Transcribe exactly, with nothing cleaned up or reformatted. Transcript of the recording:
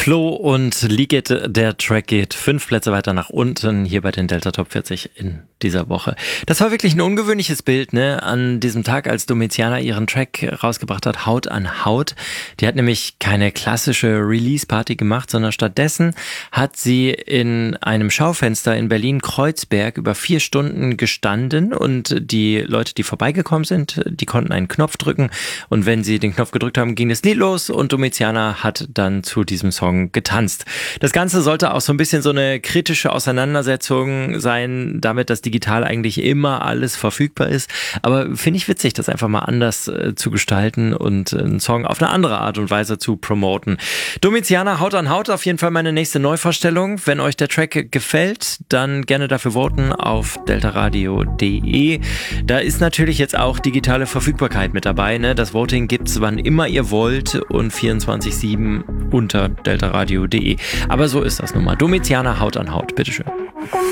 Flo und Liget, der Track geht fünf Plätze weiter nach unten hier bei den Delta Top vierzig in dieser Woche. Das war wirklich ein ungewöhnliches Bild, ne? An diesem Tag, als Domiziana ihren Track rausgebracht hat, Haut an Haut. Die hat nämlich keine klassische Release-Party gemacht, sondern stattdessen hat sie in einem Schaufenster in Berlin-Kreuzberg über vier Stunden gestanden und die Leute, die vorbeigekommen sind, die konnten einen Knopf drücken und wenn sie den Knopf gedrückt haben, ging das Lied los und Domiziana hat dann zu diesem Song getanzt. Das Ganze sollte auch so ein bisschen so eine kritische Auseinandersetzung sein, damit, dass digital eigentlich immer alles verfügbar ist. Aber finde ich witzig, das einfach mal anders äh, zu gestalten und einen Song auf eine andere Art und Weise zu promoten. Domiziana, Haut an Haut, auf jeden Fall meine nächste Neuvorstellung. Wenn euch der Track gefällt, dann gerne dafür voten auf deltaradio punkt de. Da ist natürlich jetzt auch digitale Verfügbarkeit mit dabei, ne? Das Voting gibt's wann immer ihr wollt und vierundzwanzig sieben unter deltaradio punkt de. Aber so ist das nun mal. Domiziana, Haut an Haut, bitteschön.